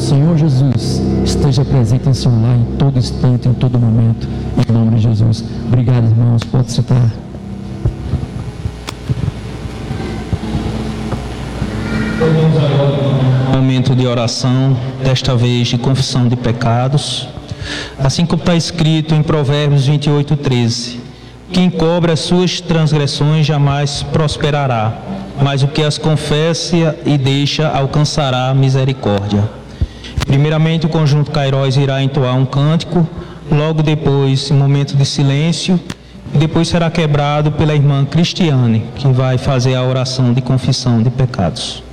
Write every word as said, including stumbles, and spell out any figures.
Senhor Jesus esteja presente em seu lar em todo instante, em todo momento, em nome de Jesus. Obrigado, irmãos, pode sentar. Vamos agora ao momento de oração, desta vez de confissão de pecados, assim como está escrito em Provérbios vinte e oito, treze: quem cobre as suas transgressões jamais prosperará, mas o que as confessa e deixa alcançará misericórdia. Primeiramente, o conjunto Cairós irá entoar um cântico, logo depois, um momento de silêncio, e depois será quebrado pela irmã Cristiane, que vai fazer a oração de confissão de pecados.